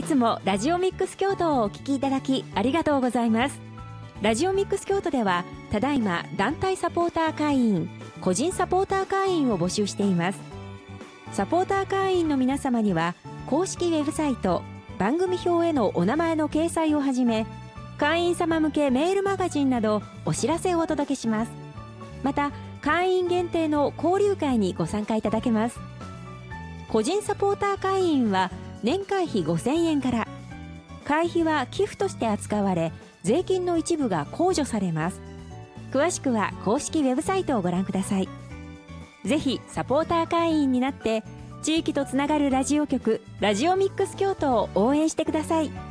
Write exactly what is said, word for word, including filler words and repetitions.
つもラジオミックス京都をお聞きいただきありがとうございます。ラジオミックス京都ではただいま団体サポーター会員、個人サポーター会員を募集しています。サポーター会員の皆様には公式ウェブサイト、番組表へのお名前の掲載をはじめ、会員様向けメールマガジンなどお知らせをお届けします。また会員限定の交流会にご参加いただけます。個人サポーター会員は年会費ごせんえんから、会費は寄付として扱われ、税金の一部が控除されます。詳しくは公式ウェブサイトをご覧ください。ぜひサポーター会員になって地域とつながるラジオ局ラジオミックス京都を応援してください。